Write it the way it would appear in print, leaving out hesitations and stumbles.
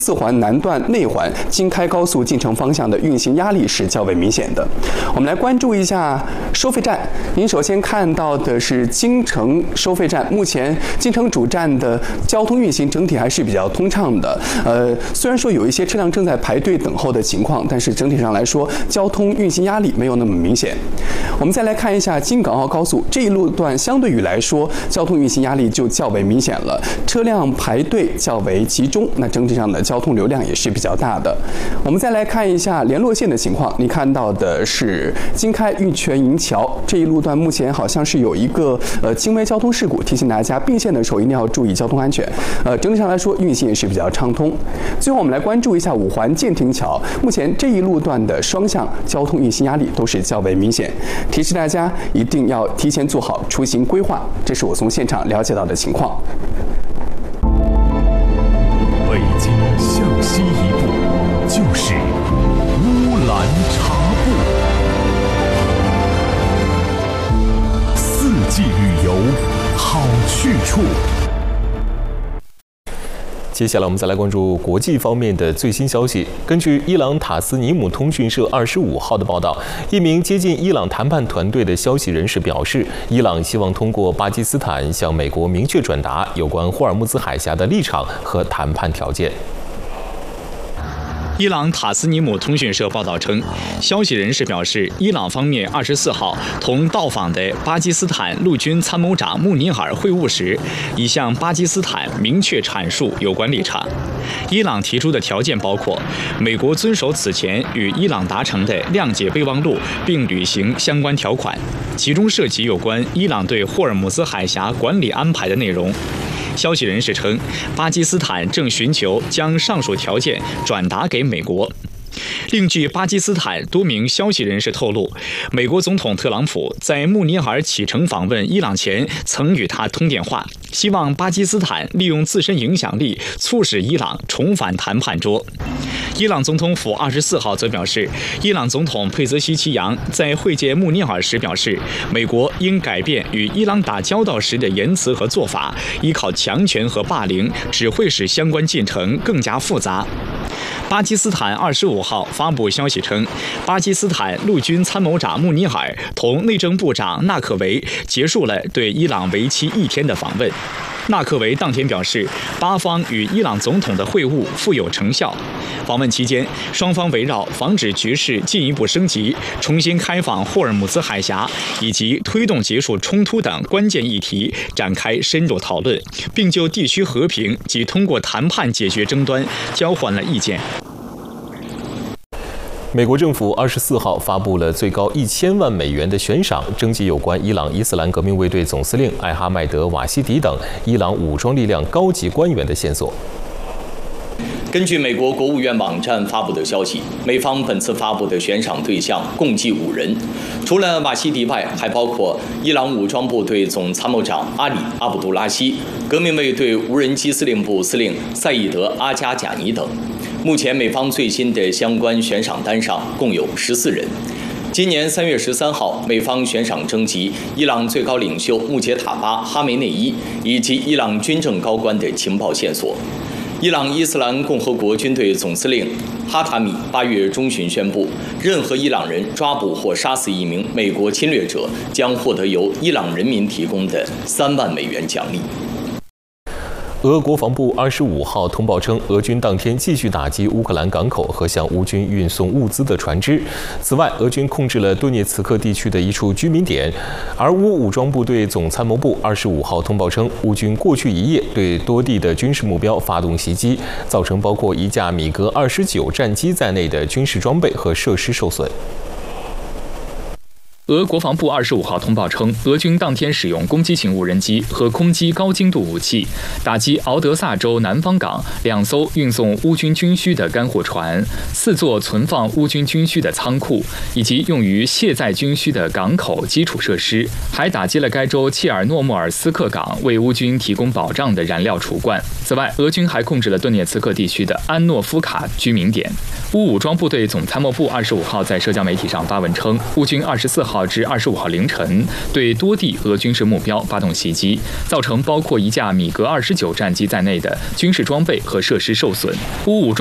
4环南段内环京开高速进城方向的运行压力是较为明显的。我们来关注一下收费站。您首先看到的是京城收费站，目前京城主站的交通运行整体还是比较通畅的。虽然说有一些车辆正在排队等候的情况，但是整体上来说，交通运行压力没有那么明显。我们再来看一下京港澳高速这一路段，相对于来说，交通运行压力就较为明显了，车辆排队较为集中，那整体上的交通流量也是比较大的。我们再来看一下联络线的情况，你看到的是京开玉泉营桥这一路段，目前好像是有一个轻微交通事故，提醒大家并线的时候一定要注意交通安全。整体上来说，运行也是比较畅通。最后我们来关注一下5环建亭桥，目前这一路段的双向交通运行压力都是较为明显，提示大家一定要提前做好出行规划。这是我从现场了解到的情况。 北京向西一步就是乌兰察布，四季旅游好去处。 接下来我们再来关注国际方面的最新消息。根据伊朗塔斯尼姆通讯社25号的报道，一名接近伊朗谈判团队的消息人士表示，伊朗希望通过巴基斯坦向美国明确转达有关霍尔木兹海峡的立场和谈判条件。 伊朗塔斯尼姆通讯社报道称，消息人士表示，伊朗方面24号同到访的巴基斯坦陆军参谋长穆尼尔会晤时，已向巴基斯坦明确阐述有关立场。伊朗提出的条件包括美国遵守此前与伊朗达成的谅解备忘录，并履行相关条款，其中涉及有关伊朗对霍尔木兹海峡管理安排的内容。消息人士称，巴基斯坦正寻求将上述条件转达给美国。另据巴基斯坦多名消息人士透露，美国总统特朗普在穆尼尔启程访问伊朗前曾与他通电话，希望巴基斯坦利用自身影响力促使伊朗重返谈判桌。伊朗总统府24号则表示，伊朗总统佩泽希奇扬在会见穆尼尔时表示，美国应改变与伊朗打交道时的言辞和做法，依靠强权和霸凌只会使相关进程更加复杂。巴基斯坦25号发布消息称，巴基斯坦陆军参谋长穆尼尔同内政部长纳克维结束了对伊朗为期1天的访问。纳克维当天表示，巴方与伊朗总统的会晤富有成效。访问期间，双方围绕防止局势进一步升级、重新开放霍尔木兹海峡以及推动结束冲突等关键议题展开深入讨论，并就地区和平及通过谈判解决争端交换了意见。 美国政府24号发布了最高1000万美元的悬赏，征集有关伊朗伊斯兰革命卫队总司令艾哈迈德·瓦希迪等伊朗武装力量高级官员的线索。 根据美国国务院网站发布的消息，美方本次发布的悬赏对象共计5人，除了瓦希迪外，还包括伊朗武装部队总参谋长阿里·阿卜杜拉希、革命卫队无人机司令部司令赛义德·阿加贾尼等。目前，美方最新的相关悬赏单上共有14人。今年3月13号，美方悬赏征集伊朗最高领袖穆杰塔巴·哈梅内伊以及伊朗军政高官的情报线索。伊朗伊斯兰共和国军队总司令哈塔米8月中旬宣布，任何伊朗人抓捕或杀死一名美国侵略者，将获得由伊朗人民提供的3万美元奖励。 俄国防部25号通报称，俄军当天继续打击乌克兰港口和向乌军运送物资的船只。此外，俄军控制了顿涅茨克地区的一处居民点，而乌武装部队总参谋部25号通报称，乌军过去1夜对多地的军事目标发动袭击，造成包括一架米格29战机在内的军事装备和设施受损。 俄国防部25号通报称，俄军当天使用攻击型无人机和空基高精度武器打击敖德萨州南方港2艘运送乌军军需的干货船、4座存放乌军军需的仓库，以及用于卸载军需的港口基础设施，还打击了该州切尔诺莫尔斯克港为乌军提供保障的燃料储罐。此外，俄军还控制了顿涅茨克地区的安诺夫卡居民点。乌武装部队总参谋部25号在社交媒体上发文称，乌军24号号至25号凌晨，对多地俄军事目标发动袭击，造成包括一架米格29战机在内的军事装备和设施受损。乌武装